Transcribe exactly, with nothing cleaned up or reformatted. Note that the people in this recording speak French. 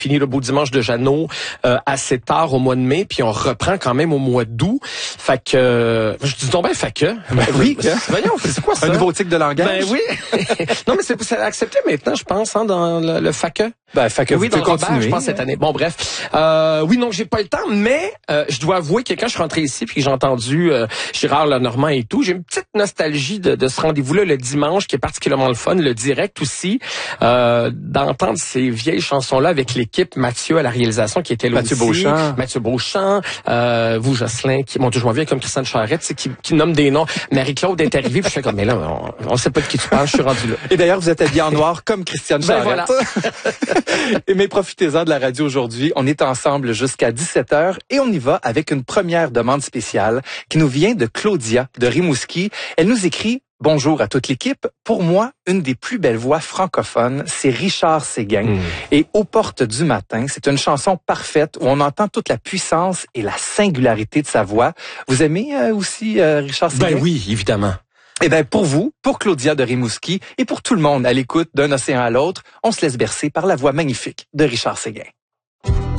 fini le beau dimanche de Jeannot euh, assez tard au mois de mai, puis on reprend quand même au mois d'août. Fait que euh, je dis donc ben fait que ben oui, voyons, c'est quoi ça? Un nouveau tic de langage. Ben oui. Non mais c'est, c'est accepté maintenant, je pense, hein, dans le, le fait que. Ben, fait que oui, vous dans pouvez le Robert, continuer. je pense, cette année. Bon, bref. Euh, oui, non, j'ai pas eu le temps, mais euh, je dois avouer que quand je suis rentré ici puis que j'ai entendu euh, Gérard Lenormand et tout, j'ai une petite nostalgie de, de ce rendez-vous-là le dimanche, qui est particulièrement le fun, le direct aussi, euh, d'entendre ces vieilles chansons-là avec l'équipe Mathieu à la réalisation qui était là Mathieu aussi. Beauchamp. Mathieu Beauchamp, euh, vous, Jocelyn, qui, mon Dieu, je m'en viens comme Christiane Charette, c'est qui, qui nomme des noms. Marie-Claude est arrivée, puis je fais comme, mais là, on, on sait pas de qui tu parles, je suis rendu là. Et d'ailleurs, vous êtes habillé en noir comme Christiane Charette. Ben voilà. Et mais profitez-en de la radio aujourd'hui. On est ensemble jusqu'à dix-sept heures et on y va avec une première demande spéciale qui nous vient de Claudia de Rimouski. Elle nous écrit: bonjour à toute l'équipe. Pour moi, une des plus belles voix francophones, c'est Richard Séguin. Mmh. Et Aux portes du matin, c'est une chanson parfaite où on entend toute la puissance et la singularité de sa voix. Vous aimez euh, aussi euh, Richard Séguin? Ben oui, évidemment. Eh bien, pour vous, pour Claudia de Rimouski et pour tout le monde à l'écoute d'un océan à l'autre, on se laisse bercer par la voix magnifique de Richard Séguin.